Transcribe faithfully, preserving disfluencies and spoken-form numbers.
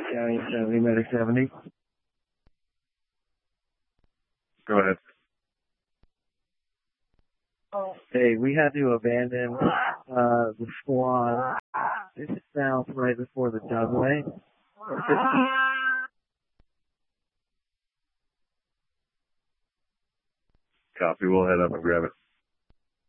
County seventy, Medic seventy. Go ahead. Hey, we had to abandon uh, the squad. This is south right before the Dugway. Copy. We'll head up and grab it.